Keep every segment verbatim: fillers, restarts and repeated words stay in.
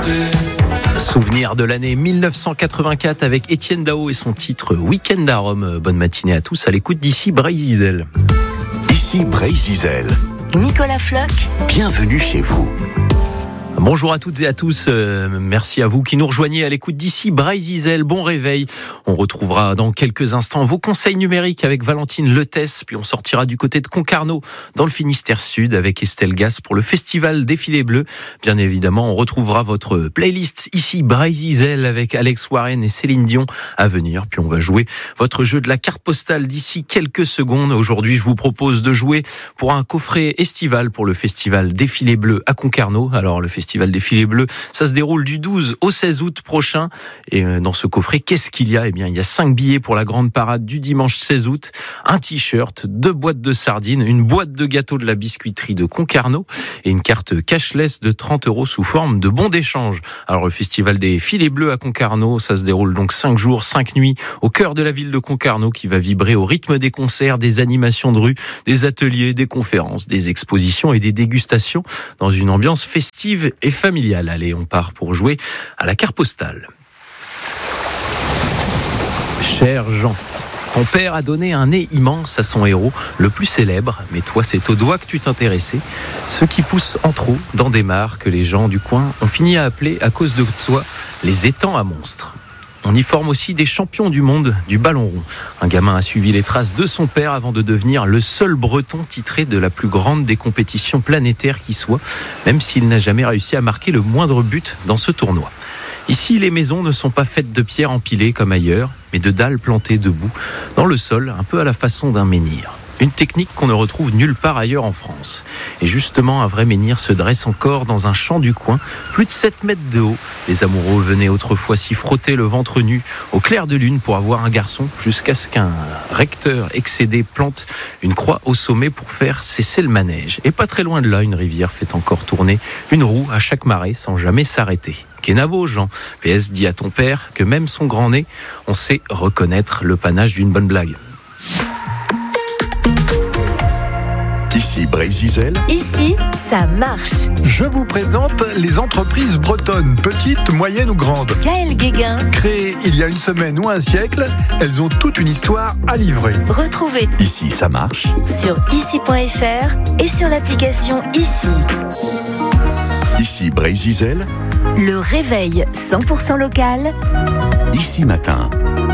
Souvenir de l'année mille neuf cent quatre-vingt-quatre avec Étienne Dao et son titre Week-end à Rome. Bonne matinée à tous à l'écoute d'ici Brésil. Ici Brésil. Nicolas Floch. Bienvenue chez vous. Bonjour à toutes et à tous, euh, merci à vous qui nous rejoignez à l'écoute d'ici Brésil. Bon réveil, on retrouvera dans quelques instants vos conseils numériques avec Valentine Letès, puis on sortira du côté de Concarneau dans le Finistère Sud avec Estelle Gas pour le festival Défilé Bleu. Bien évidemment, on retrouvera votre playlist ici Brésil avec Alex Warren et Céline Dion à venir, puis on va jouer votre jeu de la carte postale d'ici quelques secondes. Aujourd'hui, je vous propose de jouer pour un coffret estival pour le festival Défilé Bleu à Concarneau. Alors le festival Festival Défilé Bleu, ça se déroule du douze au seize août prochain. Et dans ce coffret, qu'est-ce qu'il y a ? Eh bien, il y a cinq billets pour la grande parade du dimanche seize août, un t-shirt, deux boîtes de sardines, une boîte de gâteaux de la biscuiterie de Concarneau et une carte cashless de trente euros sous forme de bon d'échange. Alors, le Festival Défilé Bleu à Concarneau, ça se déroule donc cinq jours, cinq nuits au cœur de la ville de Concarneau qui va vibrer au rythme des concerts, des animations de rue, des ateliers, des conférences, des expositions et des dégustations dans une ambiance festive et familiale. Allez, on part pour jouer à la carte postale. Cher Jean, ton père a donné un nez immense à son héros, le plus célèbre, mais toi c'est au doigt que tu t'intéressais. Ceux qui poussent en trop dans des mares que les gens du coin ont fini à appeler, à cause de toi, les étangs à monstres. On y forme aussi des champions du monde du ballon rond. Un gamin a suivi les traces de son père avant de devenir le seul breton titré de la plus grande des compétitions planétaires qui soit, même s'il n'a jamais réussi à marquer le moindre but dans ce tournoi. Ici, les maisons ne sont pas faites de pierres empilées comme ailleurs, mais de dalles plantées debout, dans le sol, un peu à la façon d'un menhir. Une technique qu'on ne retrouve nulle part ailleurs en France. Et justement, un vrai menhir se dresse encore dans un champ du coin, plus de sept mètres de haut. Les amoureux venaient autrefois s'y frotter le ventre nu au clair de lune pour avoir un garçon, jusqu'à ce qu'un recteur excédé plante une croix au sommet pour faire cesser le manège. Et pas très loin de là, une rivière fait encore tourner une roue à chaque marée sans jamais s'arrêter. Kenavo, Jean. P S dit à ton père que même son grand nez, on sait reconnaître le panache d'une bonne blague. Ici Brésil. Ici, ça marche. Je vous présente les entreprises bretonnes, petites, moyennes ou grandes. Gaël Guéguin. Créées il y a une semaine ou un siècle, elles ont toute une histoire à livrer. Retrouvez Ici ça marche. sur ici point f r et sur l'application Ici. Ici Brésil. Le réveil cent pour cent local. Ici matin.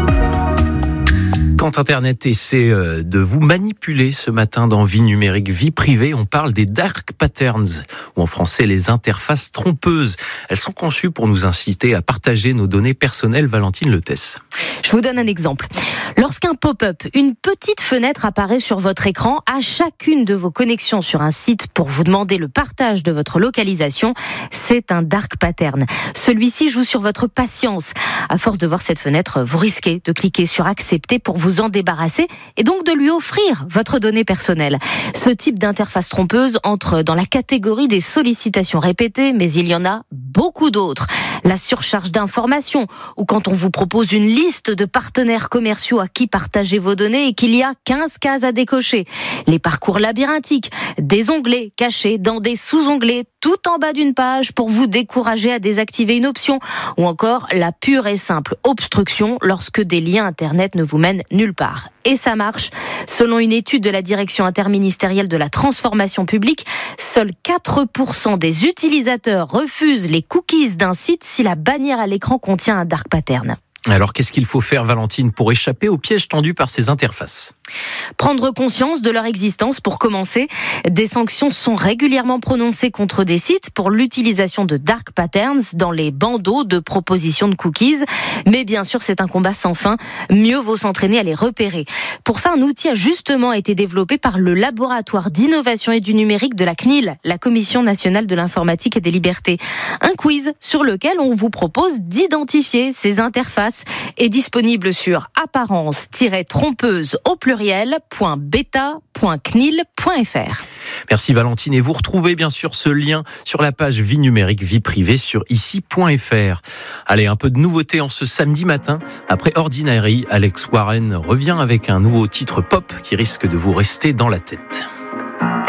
Quand Internet essaie de vous manipuler ce matin dans Vie numérique, vie privée, on parle des dark patterns, ou en français les interfaces trompeuses. Elles sont conçues pour nous inciter à partager nos données personnelles. Valentine Letès. Je vous donne un exemple. Lorsqu'un pop-up, une petite fenêtre apparaît sur votre écran à chacune de vos connexions sur un site pour vous demander le partage de votre localisation, c'est un dark pattern. Celui-ci joue sur votre patience. À force de voir cette fenêtre, vous risquez de cliquer sur accepter pour vous en débarrasser et donc de lui offrir votre donnée personnelle. Ce type d'interface trompeuse entre dans la catégorie des sollicitations répétées, mais il y en a beaucoup d'autres. La surcharge d'informations, ou quand on vous propose une liste de partenaires commerciaux à qui partager vos données et qu'il y a quinze cases à décocher. Les parcours labyrinthiques, des onglets cachés dans des sous-onglets tout en bas d'une page pour vous décourager à désactiver une option, ou encore la pure et simple obstruction lorsque des liens internet ne vous mènent nulle part. Et ça marche. Selon une étude de la Direction interministérielle de la transformation publique, seuls quatre pour cent des utilisateurs refusent les cookies d'un site si la bannière à l'écran contient un dark pattern. Alors, qu'est-ce qu'il faut faire, Valentine, pour échapper aux pièges tendus par ces interfaces ? Prendre conscience de leur existence pour commencer. Des sanctions sont régulièrement prononcées contre des sites pour l'utilisation de dark patterns dans les bandeaux de propositions de cookies. Mais bien sûr, c'est un combat sans fin. Mieux vaut s'entraîner à les repérer. Pour ça, un outil a justement été développé par le laboratoire d'innovation et du numérique de la C N I L, la Commission nationale de l'informatique et des libertés. Un quiz sur lequel on vous propose d'identifier ces interfaces est disponible sur apparence-trompeuse au pluriel point beta point c n i l point f r. Merci Valentine, et vous retrouvez bien sûr ce lien sur la page Vie numérique, vie privée sur ici point f r. Allez, un peu de nouveauté en ce samedi matin. Après Ordinary, Alex Warren revient avec un nouveau titre pop qui risque de vous rester dans la tête.